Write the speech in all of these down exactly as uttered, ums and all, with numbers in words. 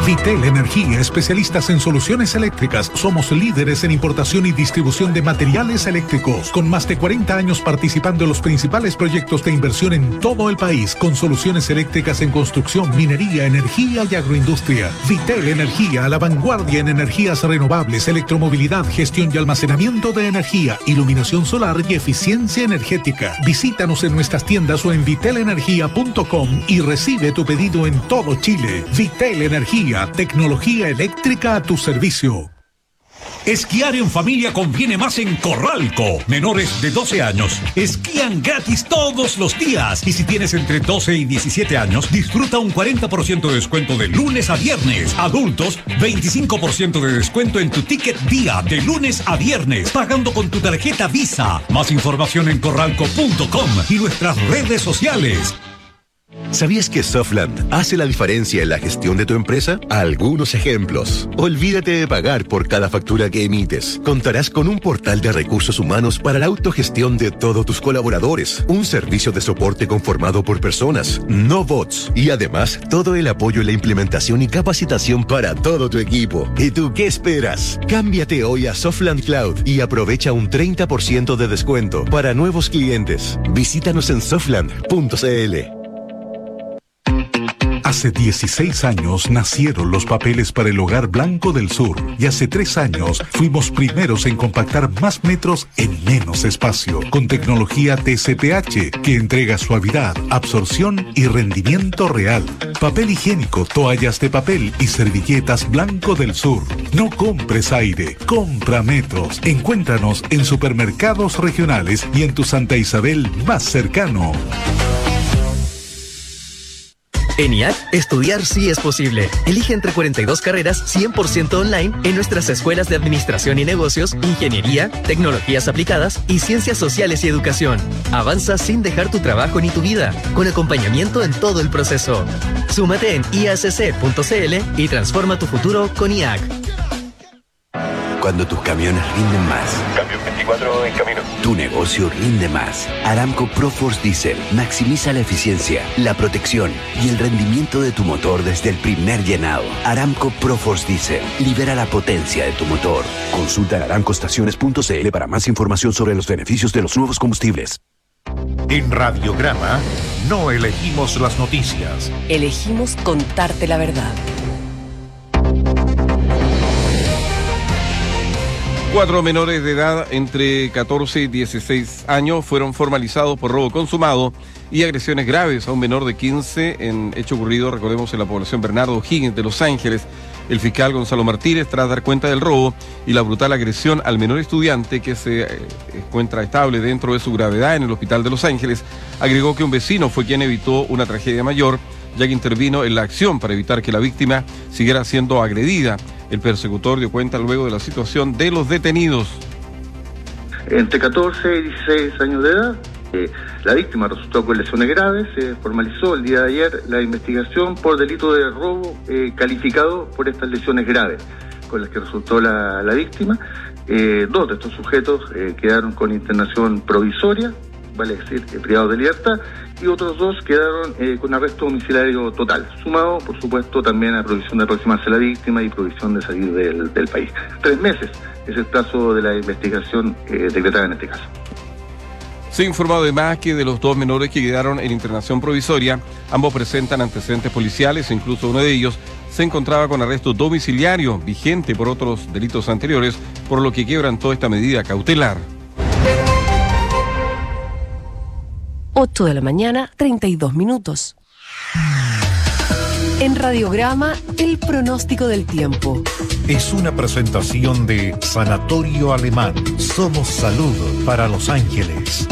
Vitel Energía, especialistas en soluciones eléctricas. Somos líderes en importación y distribución de materiales eléctricos, con más de cuarenta años participando en los principales proyectos de inversión en todo el país, con soluciones eléctricas en construcción, minería, energía y agroindustria. Vitel Energía, a la vanguardia en energías renovables, electromovilidad, gestión y almacenamiento de energía, iluminación solar y eficiencia energética. Visítanos en nuestras tiendas o en vitel energía punto com y recibe tu pedido en todo Chile. Vitel Energía, tecnología eléctrica a tu servicio. Esquiar en familia conviene más en Corralco. Menores de doce años esquían gratis todos los días. Y si tienes entre doce y diecisiete años, disfruta un cuarenta por ciento de descuento de lunes a viernes. Adultos, veinticinco por ciento de descuento en tu ticket día de lunes a viernes, pagando con tu tarjeta Visa. Más información en corralco punto com y nuestras redes sociales. ¿Sabías que Softland hace la diferencia en la gestión de tu empresa? Algunos ejemplos. Olvídate de pagar por cada factura que emites. Contarás con un portal de recursos humanos para la autogestión de todos tus colaboradores. Un servicio de soporte conformado por personas, no bots. Y además, todo el apoyo en la implementación y capacitación para todo tu equipo. ¿Y tú qué esperas? Cámbiate hoy a Softland Cloud y aprovecha un treinta por ciento de descuento para nuevos clientes. Visítanos en softland punto c l. Hace dieciséis años nacieron los papeles para el Hogar Blanco del Sur y hace tres años fuimos primeros en compactar más metros en menos espacio con tecnología T C P H que entrega suavidad, absorción y rendimiento real. Papel higiénico, toallas de papel y servilletas Blanco del Sur. No compres aire, compra metros. Encuéntranos en supermercados regionales y en tu Santa Isabel más cercano. En I A C, estudiar sí es posible. Elige entre cuarenta y dos carreras cien por ciento online en nuestras escuelas de Administración y Negocios, Ingeniería, Tecnologías Aplicadas y Ciencias Sociales y Educación. Avanza sin dejar tu trabajo ni tu vida, con acompañamiento en todo el proceso. Súmate en i a c c punto c l y transforma tu futuro con I A C. Cuando tus camiones rinden más. Camión veinticuatro en camino. Tu negocio rinde más. Aramco ProForce Diesel maximiza la eficiencia, la protección y el rendimiento de tu motor desde el primer llenado. Aramco ProForce Diesel libera la potencia de tu motor. Consulta aramco estaciones punto c l para más información sobre los beneficios de los nuevos combustibles. En Radiograma no elegimos las noticias. Elegimos contarte la verdad. Cuatro menores de edad entre catorce y dieciséis años fueron formalizados por robo consumado y agresiones graves a un menor de quince en hecho ocurrido, recordemos, en la población Bernardo O'Higgins de Los Ángeles. El fiscal Gonzalo Martínez, tras dar cuenta del robo y la brutal agresión al menor estudiante que se eh, encuentra estable dentro de su gravedad en el hospital de Los Ángeles, agregó que un vecino fue quien evitó una tragedia mayor, ya que intervino en la acción para evitar que la víctima siguiera siendo agredida. El persecutor dio cuenta luego de la situación de los detenidos. Entre catorce y dieciséis años de edad, eh, la víctima resultó con lesiones graves. Se formalizó el día de ayer la investigación por delito de robo eh, calificado por estas lesiones graves con las que resultó la, la víctima. Eh, dos de estos sujetos eh, quedaron con internación provisoria, vale decir, eh, privados de libertad, y otros dos quedaron eh, con arresto domiciliario total, sumado, por supuesto, también a provisión de aproximarse a la víctima y provisión de salir del, del país. Tres meses es el plazo de la investigación eh, decretada en este caso. Se informó además que de los dos menores que quedaron en internación provisoria, ambos presentan antecedentes policiales e incluso uno de ellos se encontraba con arresto domiciliario vigente por otros delitos anteriores, por lo que quebrantó esta medida cautelar. ocho de la mañana, treinta y dos minutos. En Radiograma, el pronóstico del tiempo. Es una presentación de Sanatorio Alemán. Somos salud para Los Ángeles.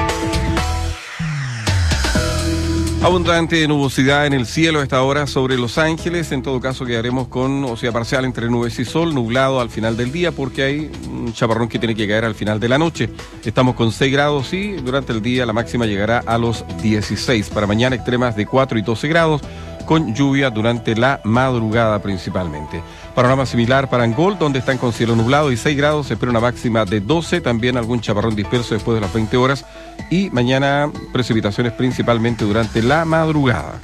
Abundante nubosidad en el cielo a esta hora sobre Los Ángeles. En todo caso quedaremos con, o sea, parcial entre nubes y sol, nublado al final del día porque hay un chaparrón que tiene que caer al final de la noche. Estamos con seis grados y durante el día la máxima llegará a los dieciséis. Para mañana extremas de cuatro y doce grados, con lluvia durante la madrugada principalmente. Panorama similar para Angol, donde están con cielo nublado y seis grados, se espera una máxima de doce, también algún chaparrón disperso después de las veinte horas y mañana precipitaciones principalmente durante la madrugada.